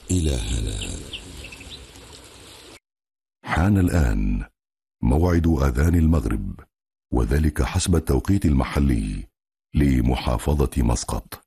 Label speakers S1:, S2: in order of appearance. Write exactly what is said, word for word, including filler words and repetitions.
S1: إلهنا.
S2: حان الآن موعد أذان المغرب، وذلك حسب التوقيت المحلي لمحافظة مسقط.